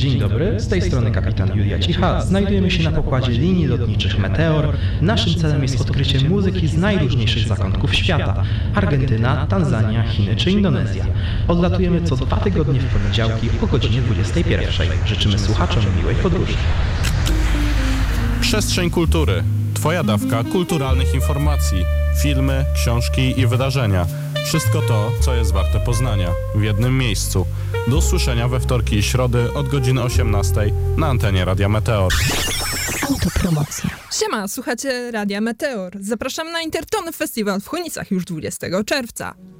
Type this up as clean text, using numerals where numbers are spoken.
Dzień dobry, z tej strony kapitan Julia Cicha. Znajdujemy się na pokładzie linii lotniczych Meteor. Naszym celem jest odkrycie muzyki z najróżniejszych zakątków świata. Argentyna, Tanzania, Chiny czy Indonezja. Odlatujemy co 2 tygodnie w poniedziałki o godzinie 21. Życzymy słuchaczom miłej podróży. Przestrzeń kultury. Twoja dawka kulturalnych informacji. Filmy, książki i wydarzenia. Wszystko to, co jest warte poznania. W jednym miejscu. Do usłyszenia we wtorki i środy od godziny 18 na antenie Radia Meteor. Autopromocja. Siema, słuchacie Radia Meteor. Zapraszam na Intertony Festiwal w Chojnicach już 20 czerwca.